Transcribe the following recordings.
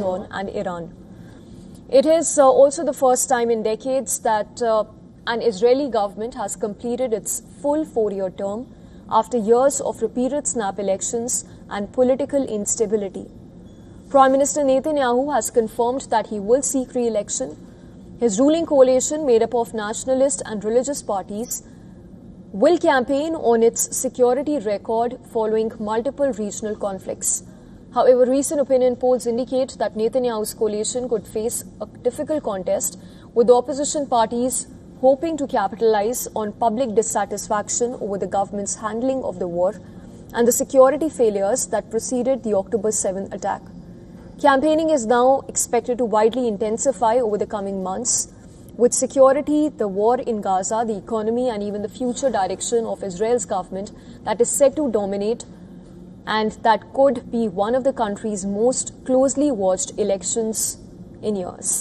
Lebanon and Iran. It is also the first time in decades that an Israeli government has completed its full 4-year term after years of repeated snap elections and political instability. Prime Minister Netanyahu has confirmed that he will seek re-election. His ruling coalition, made up of nationalist and religious parties, will campaign on its security record following multiple regional conflicts. However, recent opinion polls indicate that Netanyahu's coalition could face a difficult contest, with opposition parties hoping to capitalize on public dissatisfaction over the government's handling of the war and the security failures that preceded the October 7 attack. Campaigning is now expected to widely intensify over the coming months, with security, the war in Gaza, the economy, and even the future direction of Israel's government that is set to dominate, and that could be one of the country's most closely watched elections in years.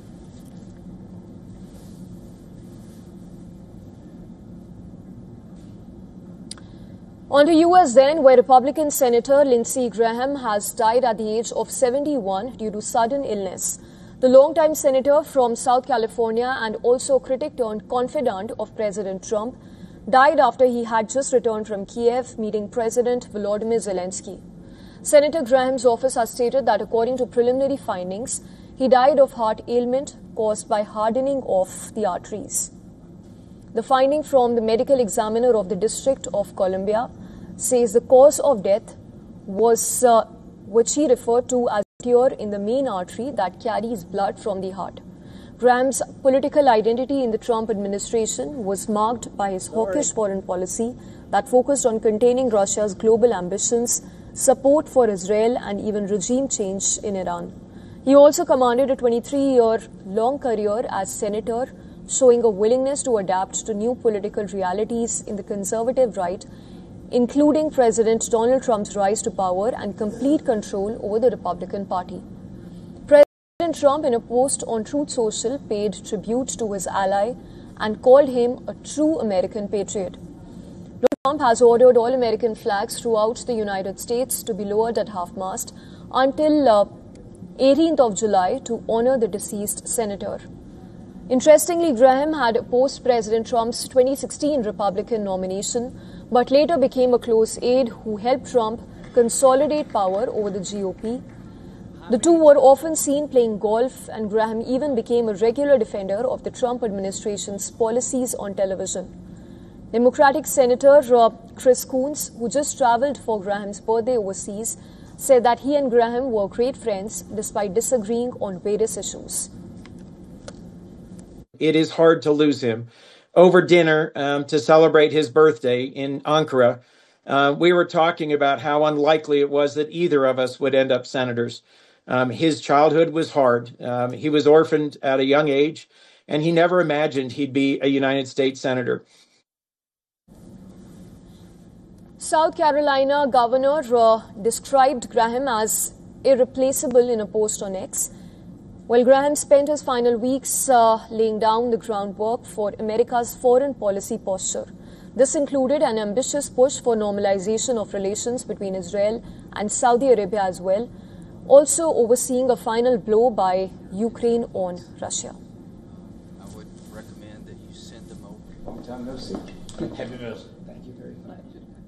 On to US then, where Republican Senator Lindsey Graham has died at the age of 71 due to sudden illness. The longtime senator from South California and also critic turned confidant of President Trump died after he had just returned from Kiev meeting President Volodymyr Zelensky. Senator Graham's office has stated that according to preliminary findings, he died of heart ailment caused by hardening of the arteries. The finding from the medical examiner of the District of Columbia says the cause of death was which he referred to as a tear in the main artery that carries blood from the heart. Graham's political identity in the Trump administration was marked by his hawkish foreign policy that focused on containing Russia's global ambitions, support for Israel, and even regime change in Iran. He also commanded a 23-year-long career as senator, showing a willingness to adapt to new political realities in the conservative right, including President Donald Trump's rise to power and complete control over the Republican Party. President Trump, in a post on Truth Social, paid tribute to his ally and called him a true American patriot. Donald Trump has ordered all American flags throughout the United States to be lowered at half-mast until 18th of July to honor the deceased senator. Interestingly, Graham had opposed President Trump's 2016 Republican nomination, but later became a close aide who helped Trump consolidate power over the GOP. The two were often seen playing golf, and Graham even became a regular defender of the Trump administration's policies on television. Democratic Senator Chris Coons, who just traveled for Graham's birthday overseas, said that he and Graham were great friends despite disagreeing on various issues. It is hard to lose him. Over dinner to celebrate his birthday in Ankara, we were talking about how unlikely it was that either of us would end up senators. His childhood was hard. He was orphaned at a young age, and he never imagined he'd be a United States senator. South Carolina Governor described Graham as irreplaceable in a post on X. While Graham spent his final weeks laying down the groundwork for America's foreign policy posture. This included an ambitious push for normalization of relations between Israel and Saudi Arabia as well, also overseeing a final blow by Ukraine on Russia. I would recommend that you send them over. Long time no see. Happy birthday. Thank you very much.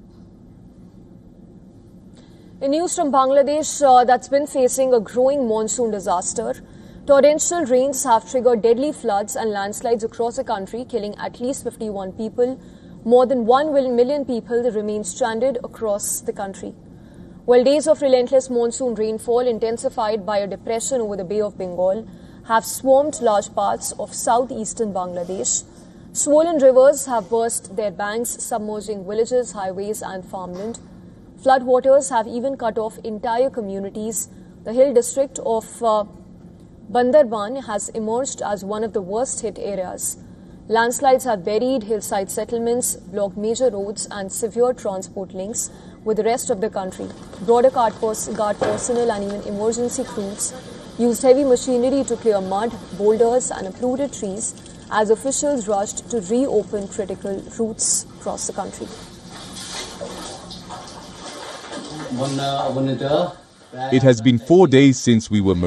In news from Bangladesh, that's been facing a growing monsoon disaster. Torrential rains have triggered deadly floods and landslides across the country, killing at least 51 people. More than 1 million people remain stranded across the country. While days of relentless monsoon rainfall, intensified by a depression over the Bay of Bengal, have swarmed large parts of southeastern Bangladesh, swollen rivers have burst their banks, submerging villages, highways, and farmland. Floodwaters have even cut off entire communities. The hill district of Bandarban has emerged as one of the worst hit areas. Landslides have buried hillside settlements, blocked major roads, and severed transport links with the rest of the country. Border guard personnel and even emergency crews used heavy machinery to clear mud, boulders, and uprooted trees as officials rushed to reopen critical routes across the country. It has been 4 days since we were